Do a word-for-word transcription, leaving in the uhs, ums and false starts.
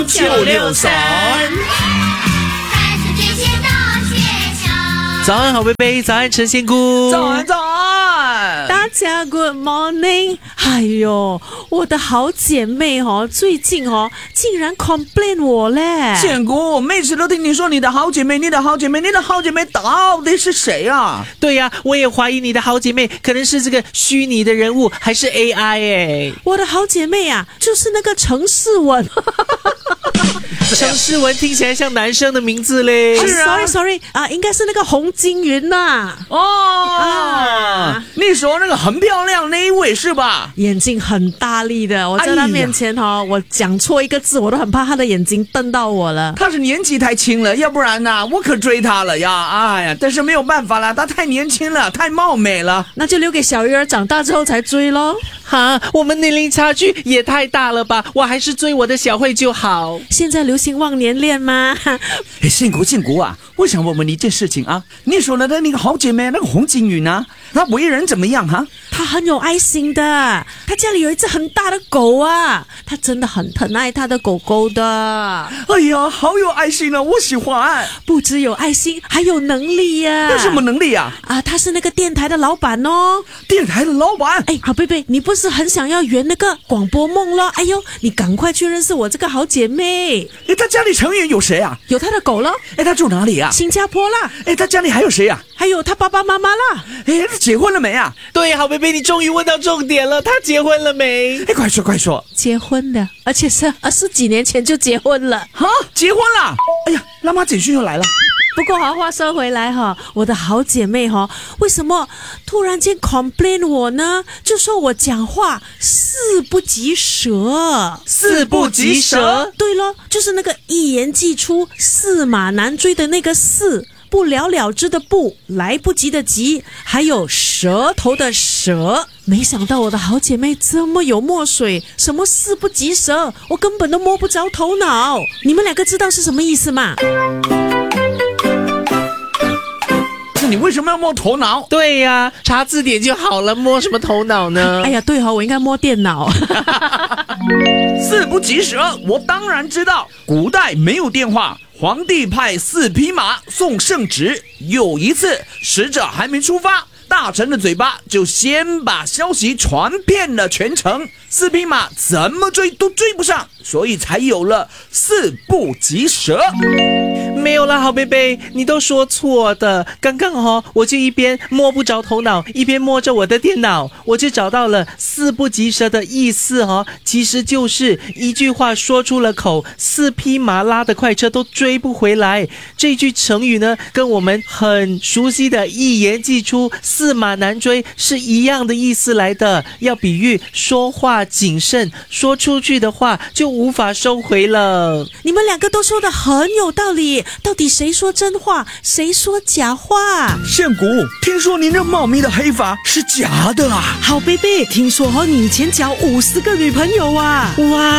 九六三。早安，好贝贝，早安，陈仙姑， 早安，早安， 大家 Good morning。哎呦，我的好姐妹哦，最近哦，竟然 complain 我嘞。 仙姑，每次都听你说你的好姐妹，你的好姐妹，你的好姐妹到底是谁啊？ 对呀、啊，我也怀疑你的好姐妹可能是这个虚拟的人物，还是 A I 哎。 我的好姐妹啊，就是那个陈世文。 陈世文听起来像男生的名字嘞。 是啊 ，sorry sorry 啊，应该是那个洪金云呐、啊。 哦， 啊， 你说那个很漂亮那一位是吧？ 眼睛很大力的，我在他面前哦，哎、我讲错一个字，我都很怕他的眼睛瞪到我了。 他是年纪太轻了，要不然呢、啊，我可追他了呀！哎呀，但是没有办法了，他太年轻了，太貌美了， 那就留给小鱼儿长大之后才追咯。 哈，我们年龄差距也太大了吧？我还是追我的小慧就好。 现在流行忘年恋吗？ 哎，幸福幸福啊！我想问问你一件事情啊，你说的那个好姐妹那个洪金云啊，她为人怎么样哈、啊？ 她很有爱心的，她家里有一只很大的狗啊，她真的很疼爱她的狗狗的。 哎呀，好有爱心啊，我喜欢。 不只有爱心，还有能力呀、啊。 有什么能力啊？ 啊，她是那个电台的老板哦。 电台的老板？ 哎，好贝贝，你不是很想要圆那个广播梦咯？哎呦，你赶快去认识我这个好姐妹。 哎，她家里成员有谁啊？ 有她的狗咯。 哎，她住哪里啊？ 新加坡啦。 哎，她家里还有谁啊？ 还有她爸爸妈妈啦。 哎，结婚了没啊？ 对，好贝贝，你终于问到重点了，她结婚了没？ 哎，快说快说。 结婚了，而且是二十几年前就结婚了。 哈，结婚了？哎呀，辣妈简讯又来了。 不过好话说回来哈，我的好姐妹哈，为什么突然间 complain 我呢？就说我讲话四不及舌， 四不及舌。 对咯，就是那个一言既出，驷马难追的那个驷。不了了之的不，来不及的及，还有舌头的舌。没想到我的好姐妹这么有墨水，什么四不及舌，我根本都摸不着头脑。你们两个知道是什么意思吗？ 你为什么要摸头脑？ 对呀、啊，查字典就好了，摸什么头脑呢？ 哎呀，对哦，我应该摸电脑。 四不及舌，我当然知道。古代没有电话，皇帝派四匹马送圣旨。有一次，使者还没出发，大臣的嘴巴就先把消息传遍了全城，四匹马怎么追都追不上，所以才有了四不及舌。 没有啦，好贝贝，你都说错的。刚刚哦，我就一边摸不着头脑，一边摸着我的电脑，我就找到了四不及舌的意思哦。其实就是一句话说出了口，四匹马拉的快车都追不回来。这句成语呢，跟我们很熟悉的一言既出，驷马难追是一样的意思来的，要比喻说话谨慎，说出去的话就无法收回了。 你们两个都说得很有道理，到底谁说真话，谁说假话？ 仙姑，听说你那茂密的黑发是假的啊？ 好贝贝，听说哦，你以前交五十个女朋友啊？哇！